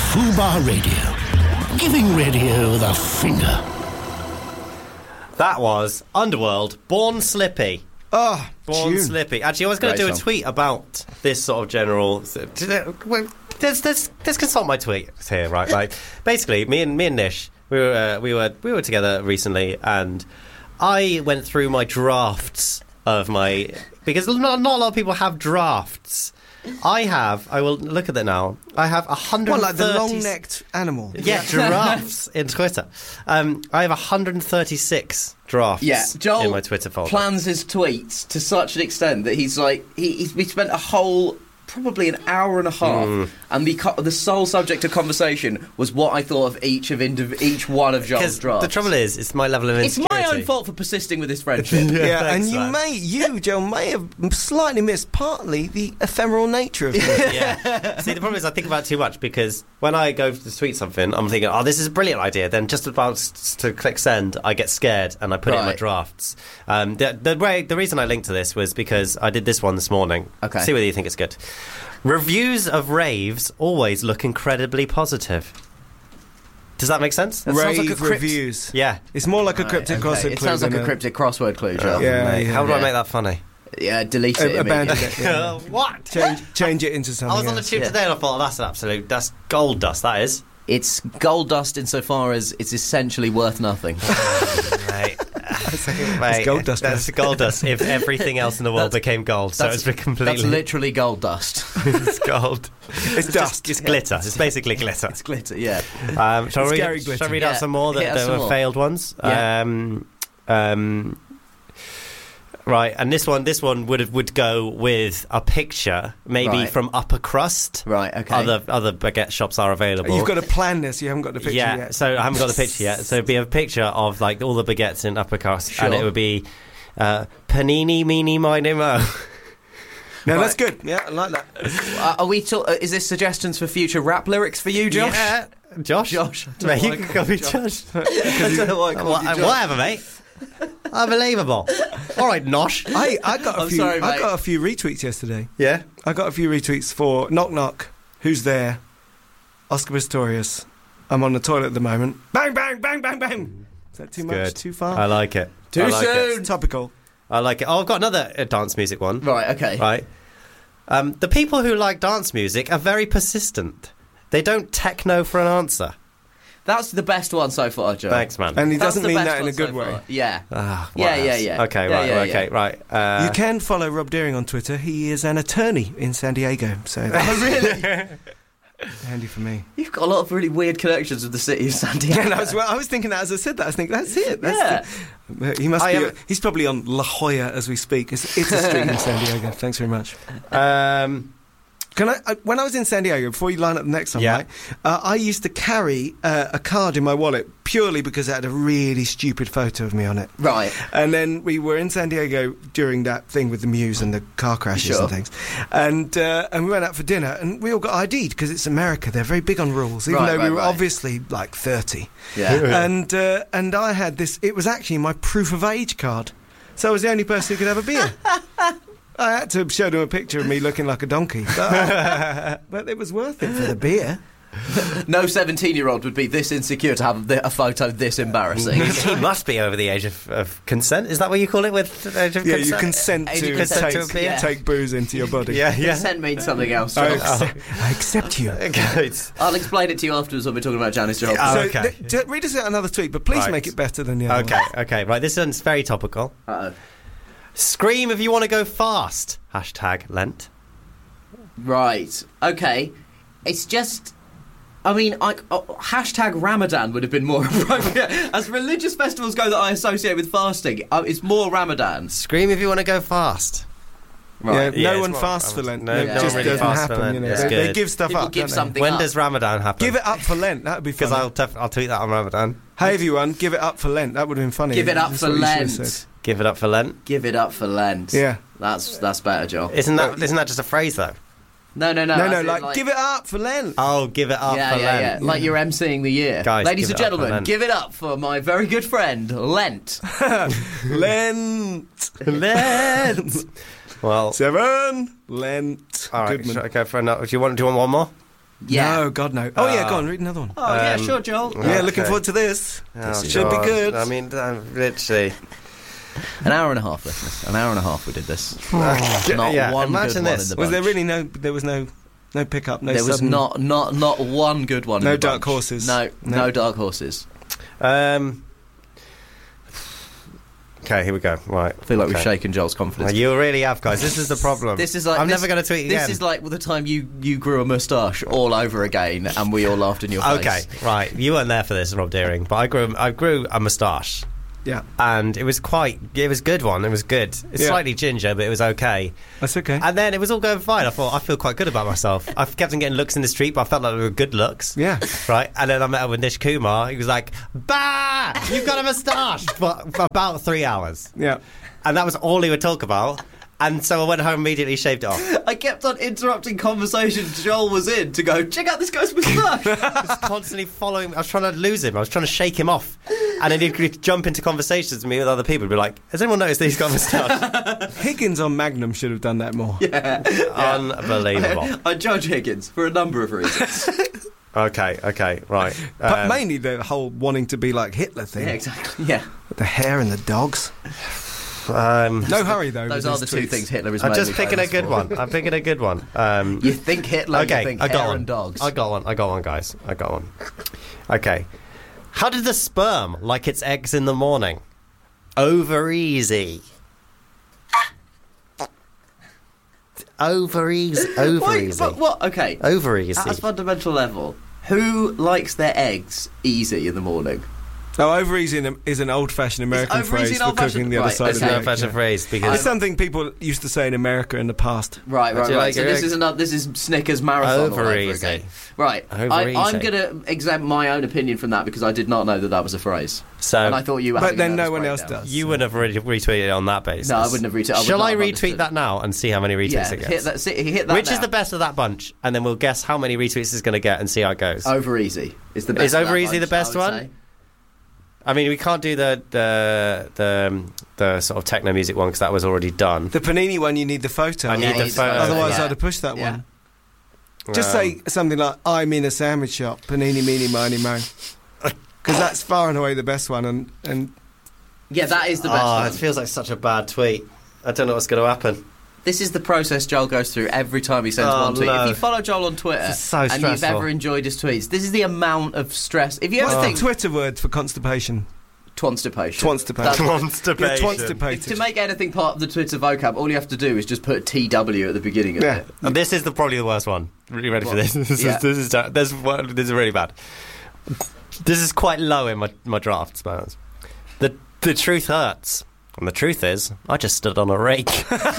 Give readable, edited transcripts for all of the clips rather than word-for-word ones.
Fubar Radio. Giving radio the finger. That was Underworld, Born Slippy. Oh, Born June. Slippy. Actually, I was going to do a tweet about this sort of general... Let's consult my tweets here, right? Like, basically, me and Nish, we were together recently, and I went through my drafts of my... Because not a lot of people have drafts. I will look at it now. I have 130... What, like the long-necked animal? Yeah, giraffes in Twitter. I have 136 drafts Joel in my Twitter folder. Plans his tweets to such an extent that he's like... We spent a whole... probably an hour and a half, and the sole subject of conversation was what I thought of each one of Joel's drafts. The trouble is, it's my level of It's insecurity. my own fault for persisting with this friendship. Yeah, and thanks, Joel, may have slightly missed partly the ephemeral nature of it. Yeah. See, the problem is I think about it too much, because when I go to tweet something, I'm thinking, oh, this is a brilliant idea. Then just about to click send, I get scared and I put it in my drafts. The reason I linked to this was because I did this one this morning. Okay. See whether you think it's good. Reviews of raves always look incredibly positive. Does that make sense? That sounds like a reviews. Yeah. It's more like a cryptic crossword clue. It sounds like a cryptic crossword clue, Joel. How do I make that funny? Yeah, delete it Abandon immediately. it. Yeah. What? Change it into something I was on the else. tube today and I thought, that's gold dust, that is. It's gold dust insofar as it's essentially worth nothing. Mate. It's gold dust. That's gold dust if everything else in the world became gold. So it's completely... That's literally gold dust. It's gold. It's dust. It's glitter. It's basically glitter. It's glitter, yeah. Shall I glitter. read out some more that were failed ones? Yeah. Right, and this one would go with a picture, maybe from Upper Crust. Right, okay. Other baguette shops are available. You've got to plan this. You haven't got the picture yet. Yeah, so I haven't got the picture yet. So it'd be a picture of like all the baguettes in Upper Crust, Sure. and it would be panini, meeny, miny, mo. No, that's good. Yeah, I like that. Are we? Is this suggestions for future rap lyrics for you, Josh? Yeah, Josh. Mate, you can call me Josh. I don't know why I called you Josh. Whatever, mate. Unbelievable. All right, Nosh. I got a few. sorry, I mate. got a few retweets yesterday. Yeah. I got a few retweets for Knock Knock. Who's there? Oscar Pistorius. I'm on the toilet at the moment. Bang, bang, bang, bang, bang. Is that too much? Good. Too far? I like it. Too I like soon. it. Topical. I like it. Oh, I've got another dance music one. Right, okay. Right. The people who like dance music are very persistent. They don't techno for an answer. That's the best one so far, Joe. Thanks, man. And he That's doesn't the mean best that in one a good so way. far. Yeah. Yeah. Okay, Yeah, right. You can follow Rob Deering on Twitter. He is an attorney in San Diego. So that's Oh, really? handy for me. You've got a lot of really weird connections with the city of San Diego. Yeah, I was thinking that as I said that. I was thinking, that's it. Yeah. He must be. He's probably on La Jolla as we speak. It's a street in San Diego. Thanks very much. Can I? When I was in San Diego, before you line up the next one, right, I used to carry a card in my wallet purely because it had a really stupid photo of me on it. Right. And then we were in San Diego during that thing with the Muse and the car crashes and things, and we went out for dinner and we all got ID'd because it's America. They're very big on rules, even though we were obviously like 30. Yeah. And I had this. It was actually my proof of age card, so I was the only person who could have a beer. I had to show them a picture of me looking like a donkey, but it was worth it for the beer. No 17-year-old would be this insecure to have a photo this embarrassing. He must be over the age of consent. Is that what you call it with age of consent? You consent Age to of consent to a beer. take booze into your body. Yeah. Consent means something else. I Joel. accept you. I'll explain it to you afterwards when we're talking about Janis Joplin. Oh, So okay. read us out another tweet, but please Right. make it better than the other one. Okay. Right, this one's very topical. Uh-oh. Scream if you want to go fast. #Lent. Right. Okay. It's just... I mean, #Ramadan would have been more appropriate. As religious festivals go that I associate with fasting, it's more Ramadan. Scream if you want to go fast. Right. Yeah, no it's one more fasts for Lent. No, It no just one really doesn't fasts for happen. Lent. You know. It's They good. give stuff People up. give don't they? something When up. does Ramadan happen? Give it up for Lent. That would be Because fun. I'll tweet that on Ramadan. Hey everyone, give it up for Lent. That would have been funny. Give it up That's for what you should have Lent. said. Give it up for Lent. Give it up for Lent. Yeah. That's better, Joel. Isn't that just a phrase though? No. No, as in, like give it up for Lent. Oh, give it up yeah, for yeah, Lent. yeah. Like you're emceeing the year. Guys, ladies give and it up for gentlemen, Lent. give it up for my very good friend, Lent. Lent. Lent. Well, 7. Lent. all right. Goodman. Should I go for another? Do you want one more? Yeah. No, God, no. Oh, yeah, go on, read another one. Oh, yeah, sure, Joel. Yeah, looking okay. forward to this. Oh, Should be God. good. I mean, literally. An hour and a half, listeners. An hour and a half we did this. Not Yeah, one imagine good this. one in the Was there bunch. really there was no pickup, no There was sudden... not one good one. No in the dark bunch. horses. No dark horses. Okay, here we go. Right. I feel like we've Okay. shaken Joel's confidence. Well, you really have, guys. This is the problem. This is like I'm never going to tweet again. This is like the time you grew a moustache all over again, and we all laughed in your face. Okay, right. You weren't there for this, Rob Deering, but I grew a moustache. Yeah. And it was a good one. It was good. It's Yeah. slightly ginger, but it was okay. That's okay. And then it was all going fine. I thought, I feel quite good about myself. I kept on getting looks in the street, but I felt like they were good looks. Yeah. Right? And then I met up with Nish Kumar. He was like, bah! You've got a moustache! for about 3 hours. Yeah. And that was all he would talk about. And so I went home immediately, shaved it off. I kept on interrupting conversations Joel was in to go, check out this guy's moustache. I was constantly following. I was trying to lose him. I was trying to shake him off. And then he'd jump into conversations with me with other people. He'd be like, has anyone noticed that he's got a moustache? Higgins on Magnum should have done that more. Yeah. Unbelievable. I judge Higgins for a number of reasons. Okay, right. But mainly the whole wanting to be like Hitler thing. Yeah, exactly. Yeah. The hair and the dogs. No hurry, though. Those with are his the two tweets. things Hitler is I'm mainly just picking a famous good for. one. I'm picking a good one. You think Hitler, Okay, you think I got hair one. and dogs. I got one, guys. I got one. Okay. How did the sperm like its eggs in the morning? Over easy. Over easy. Over Wait, easy. but what? Okay. Over easy. At a fundamental level, who likes their eggs easy in the morning? Oh, over easy is an old-fashioned American over easy phrase an for old-fashioned- cooking the other right, side It's of an the egg. old-fashioned yeah. phrase It's because something people used to say in America in the past. Right. Do you like So your this eggs? this is Snickers marathon all Over over easy. again. Right. Over I'm easy. going to exempt my own opinion from that because I did not know that was a phrase, so and I thought you were. But having a then no nervous one else breakdown. does. you wouldn't have really retweeted it on that basis. No, I wouldn't have retweeted. Shall I would not have retweet understood. that now and see how many retweets Yeah, it gets? hit that. Which is now. the best of that bunch, and then we'll guess how many retweets it's going to get and see how it goes. Over easy is the best. Is of Over that Easy the bunch, best I would one? say. I mean, we can't do the sort of techno music one because that was already done. The Panini one, you need the photo. I need the photo. Otherwise, yeah. I'd have pushed that Yeah. one. Just say something like, I'm in a sandwich shop, panini, meeny, miny, mo. Because that's far and away the best one. And Yeah, that is the best Oh, one. it feels like such a bad tweet. I don't know what's going to happen. This is the process Joel goes through every time he sends Oh, one tweet. no. If you follow Joel on Twitter This is so and you've stressful. ever enjoyed his tweets, this is the amount of stress. If you ever what's think the Twitter word for constipation? Twanstipation. Twanstipation. That's- Constipation. You're twanstipated. To make anything part of the Twitter vocab, all you have to do is just put TW at the beginning of Yeah. it. And this is probably the worst one. Really ready for What? this? This Yeah. is really bad. This is quite low in my draft, Spurs. The truth hurts. And the truth is, I just stood on a rake.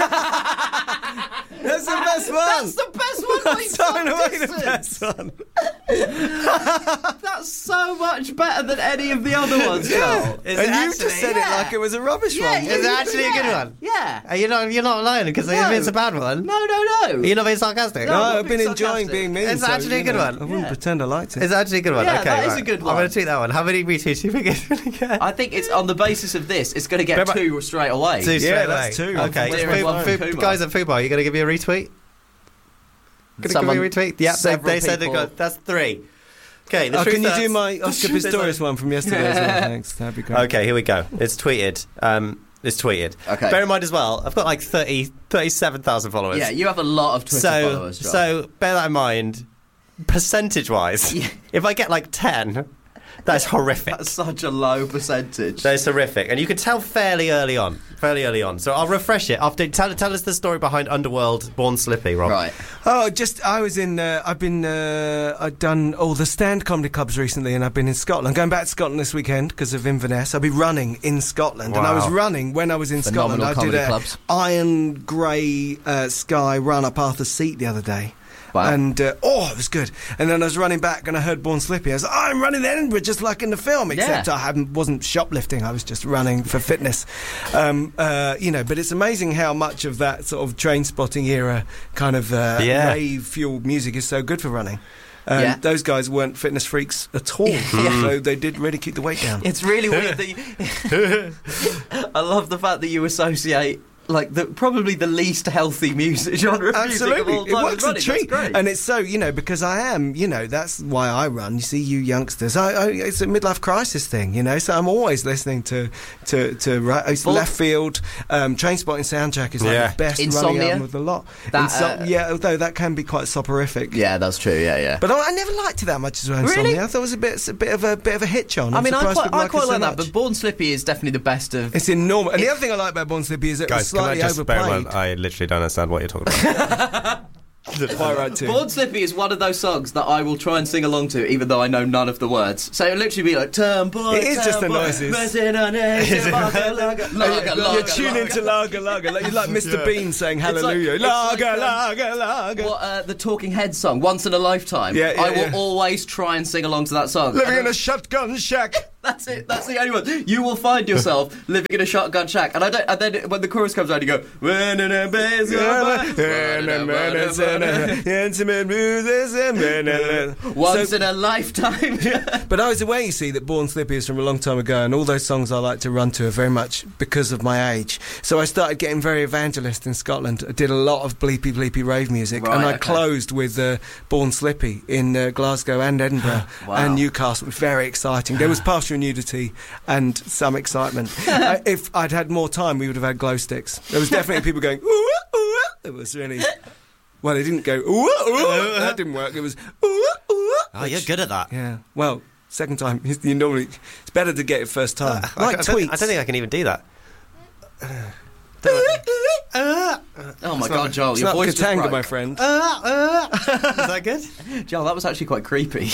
That's the best one! That's the best one! That's far and away the best one. That's so much better than any of the other ones, Joel. Is And it you actually- just said it Yeah. like it was a rubbish one. Is it actually a good one? Yeah. You're not lying because if it's a bad one, No. you're not being sarcastic. No, No, I've been being enjoying sarcastic. being mean. It's so, actually a you good know, one. I wouldn't Yeah. pretend I liked it. It's actually a good one. Yeah, Okay, that is right. a good I'm one. going to tweet that one. How many retweets do you think it's going to get? I think it's on the basis of this, it's going to get Remember- 2 straight away. Two straight that's away. two. Okay, One from Deering, one from Kumar. guys at Fubar, you going to give me a retweet? Going to Someone- give me a retweet? Yeah, several they said they people- got. That's 3. Okay, the Oh, truth can you do hurts. my Oscar truth is Pistorius one from yesterday as well? Thanks, that'd be great. Okay, here we go. It's tweeted. It's tweeted. Okay. Bear in mind as well, I've got like 37,000 followers. Yeah, you have a lot of Twitter followers, Joel. So bear that in mind. Percentage-wise, Yeah. if I get like 10, that's horrific. That's such a low percentage. That is horrific, and you can tell fairly early on. So I'll refresh it after. Tell us the story behind Underworld Born Slippy, Rob. Right. Oh, I was in. I've done all the stand comedy clubs recently, and I've been in Scotland. Going back to Scotland this weekend because of Inverness. I'll be running in Scotland, and I was Wow. running when I was in Phenomenal Scotland. I did comedy a clubs. iron grey sky run up Arthur's Seat the other day. Wow. And it was good. And then I was running back and I heard Born Slippy. I was like, I'm running to Edinburgh just like in the film, except Yeah. I wasn't shoplifting. I was just running for fitness. But it's amazing how much of that sort of train spotting era kind of rave fueled music is so good for running. Yeah. Those guys weren't fitness freaks at all, so they did really keep the weight down. It's really weird that you... I love the fact that you associate like probably the least healthy music genre. Absolutely, music of all time. it works a treat, and it's so because I am, that's why I run. You see, you youngsters, it's a midlife crisis thing, so I'm always listening to Left Field, Trainspotting Soundtrack is like the best running album of the lot. Although that can be quite soporific. Yeah, that's true. Yeah. But I never liked it that much as well. Insomnia. Really? I thought it was a bit of a hitch on. I mean, I quite like so that, but Born Slippy is definitely the best of. It's enormous. And the other thing I like about Born Slippy is it was slightly overplayed. I literally don't understand what you're talking about. Quite right too. Born Slippy is one of those songs that I will try and sing along to, even though I know none of the words. So it'll literally be like, turn boy, it is just the noises. You're tuning into Lager Lager. You're like Mr. Bean saying hallelujah. Lager Lager Lager. What, the Talking Heads song, Once in a Lifetime. I will always try and sing along to that song. Living in a shotgun shack. That's it. That's the only one. You will find yourself living in a shotgun shack, and then when the chorus comes on, you go. Once in a lifetime. But I was aware, you see, that Born Slippy is from a long time ago, and all those songs I like to run to are very much because of my age. So I started getting very evangelist in Scotland. I did a lot of bleepy rave music, and I closed with Born Slippy in Glasgow and Edinburgh and Newcastle. It was very exciting. There was partial nudity and some excitement. If I'd had more time, we would have had glow sticks. There was definitely people going, ooh, ooh. It was really. Well, they didn't go, ooh, ooh. That didn't work. It was, ooh, ooh. Oh, you're good at that. Yeah. Well, second time, it's better to get it first time. Like tweets. I don't think I can even do that. Oh my God, Joel, your voice just Katanga, broke. my friend. Is that good? Joel, that was actually quite creepy.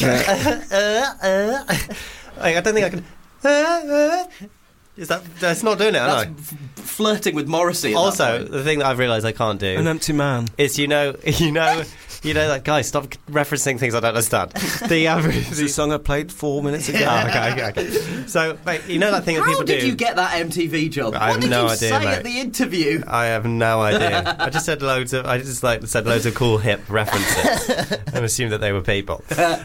I don't think I can. Is that's not doing it? That's flirting with Morrissey. Also, the thing that I've realised I can't do an empty man is like, guys, stop referencing things I don't understand. The song I played 4 minutes ago. Okay. So, mate, that thing that people do. How did you get that MTV job? I have no idea, What did you say mate. at the interview? I have no idea. I just said loads of cool hip references and assumed that they were people.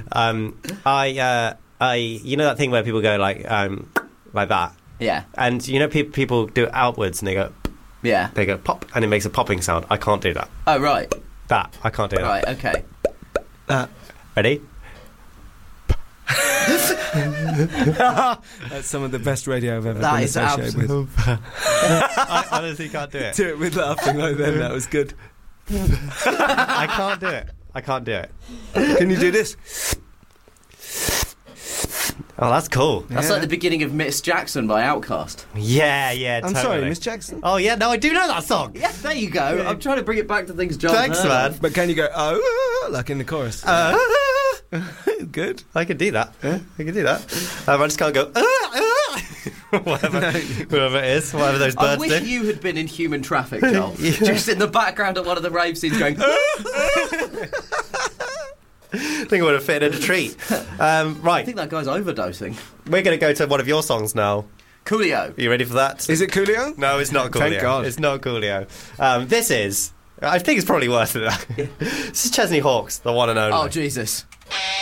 That thing where people go like that. Yeah. And people do it outwards and they go. Yeah. They go pop and it makes a popping sound. I can't do that. Oh right. That I can't do that. Right. Okay. Ready? That's some of the best radio I've ever been associated with. I honestly can't do it. Do it with laughing like then. That was good. I can't do it. Can you do this? Oh, that's cool. That's like the beginning of Miss Jackson by Outkast. Yeah, I'm totally. sorry, Miss Jackson. Oh, yeah, no, I do know that song. Yeah, there you go. I'm trying to bring it back to things John Thanks, heard man. of. But can you go, like in the chorus? Good. I can do that. I can do that. I just can't go, whatever it is, whatever those birds I wish do. you had been in Human Traffic, Joel. Just in the background of one of the rave scenes going, I think it would have fit in a treat. Right. I think that guy's overdosing. We're going to go to one of your songs now. Coolio. Are you ready for that? Is it Coolio? No, it's not Coolio. Thank God. It's not Coolio. This is... I think it's probably worse than that. This is Chesney Hawkes, the one and only. Oh, Jesus.